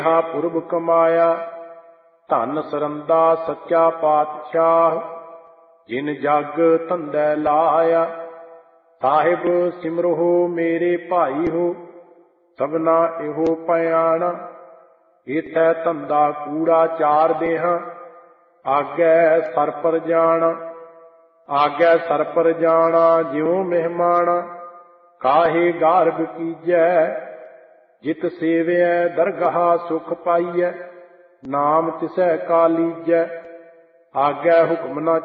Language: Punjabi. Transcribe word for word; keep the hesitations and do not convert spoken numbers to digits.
ਪੁਰਬ ਕਮਾਇਆ। ਧਨ ਸਰੰਦਾ ਸੱਚਾ ਪਾਤਸ਼ਾਹ, ਜਿਨ ਜਗ ਧੰਦੈ ਲਾਇਆ। ਸਾਹਿਬ ਸਿਮਰੋ ਮੇਰੇ ਭਾਈ ਹੋ, ਸਭਨਾ ਇਹੋ ਪਿਆਣਾ। ਇਥੈ ਧੰਦਾ ਕੂੜਾ ਚਾਰ ਦੇਹਾਂ, ਆਗੈ ਸਰ ਪਰ ਜਾਣਾ। ਆਗੈ ਸਰ ਪਰ ਜਾਣਾ ਜਿਉ ਮਹਿਮਾਣਾ, ਕਾਹੇ ਗਾਰਗ ਕੀਜੈ। ਜਿਤ ਸੇਵਿਐ ਦਰਗਾਹ ਸੁਖ ਪਾਈਐ, ਨਾਮ ਤਿਸੈ ਕਾ ਲੀਜੈ। ਆਗੈ ਹੁਕਮ ਨ